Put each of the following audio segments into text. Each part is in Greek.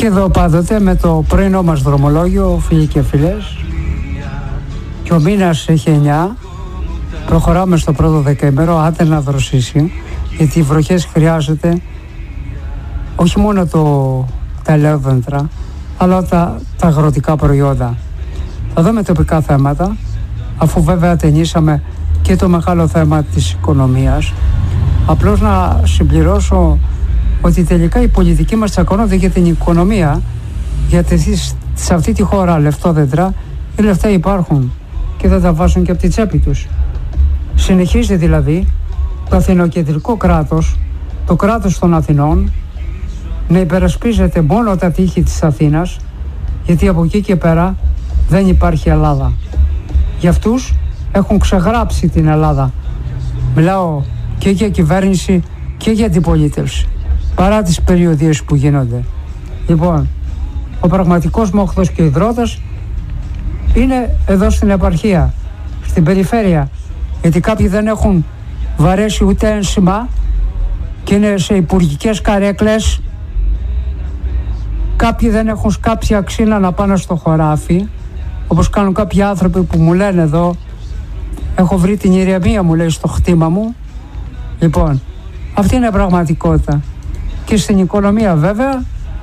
Και εδώ πάντοτε με το πρωινό μας δρομολόγιο, φίλοι και φίλες, και ο μήνας έχει 9, προχωράμε στο πρώτο δεκαήμερο, άντε να δροσίσει, γιατί οι βροχές χρειάζεται όχι μόνο τα ελαιόδεντρα, αλλά τα αγροτικά προϊόντα. Θα δούμε τοπικά θέματα, αφού βέβαια ατενίσαμε και το μεγάλο θέμα της οικονομίας. Απλώς να συμπληρώσω ότι τελικά οι πολιτικοί μας τσακώνονται για την οικονομία, γιατί σε αυτή τη χώρα λεφτόδεντρα, οι λεφτά υπάρχουν και δεν τα βάζουν και από τη τσέπη τους. Συνεχίζει δηλαδή το αθηνοκεντρικό κράτος, το κράτος των Αθηνών, να υπερασπίζεται μόνο τα τείχη της Αθήνας, γιατί από εκεί και πέρα δεν υπάρχει Ελλάδα. Για αυτούς έχουν ξεγράψει την Ελλάδα. Μιλάω και για κυβέρνηση και για αντιπολίτευση, παρά τις περιοδίες που γίνονται. Λοιπόν, ο πραγματικός μόχθος και υδρότας είναι εδώ στην επαρχία, στην περιφέρεια, γιατί κάποιοι δεν έχουν βαρέσει ούτε ένσημα και είναι σε υπουργικές καρέκλες. Κάποιοι δεν έχουν σκάψει αξίνα να πάνε στο χωράφι, όπως κάνουν κάποιοι άνθρωποι που μου λένε εδώ, έχω βρει την ηρεμία, μου λέει, στο χτήμα μου. Λοιπόν, αυτή είναι πραγματικότητα. Και στην οικονομία βέβαια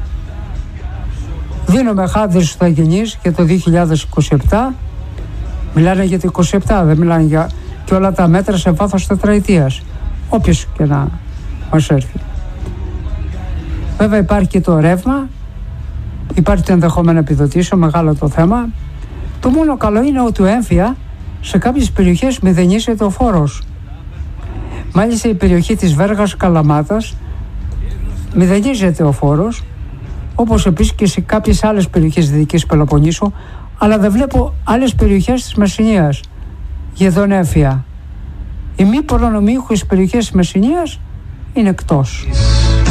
δίνουμε χάδες στους αγενείς για το 2027. Μιλάνε για το 27, δεν μιλάνε για και όλα τα μέτρα σε βάθος τετραετίας, όποιος και να μας έρθει. Βέβαια υπάρχει και το ρεύμα, υπάρχει το ενδεχόμενο επιδοτήσεων, μεγάλο το θέμα. Το μόνο καλό είναι ότι έμφυα σε κάποιες περιοχές μηδενίζεται ο φόρος. Μάλιστα η περιοχή της Βέργας Καλαμάτας μηδενίζεται ο φόρος, όπως επίσης και σε κάποιες άλλες περιοχές Δυτικής Πελοποννήσου, αλλά δεν βλέπω άλλες περιοχές της Μεσσηνίας σχεδόν έμφυα. Οι μη προνομιούχες περιοχές της Μεσσηνίας είναι εκτός.